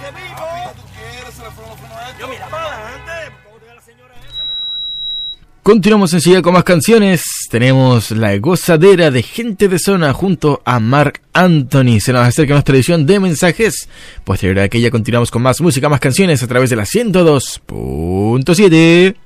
Yo mira para adelante. La señora esa, mi hermano. Continuamos enseguida con más canciones. Tenemos La Gozadera de Gente de Zona junto a Marc Anthony. Se nos acerca nuestra edición de mensajes. Posterior a aquella continuamos con más música, más canciones a través de la 102.7.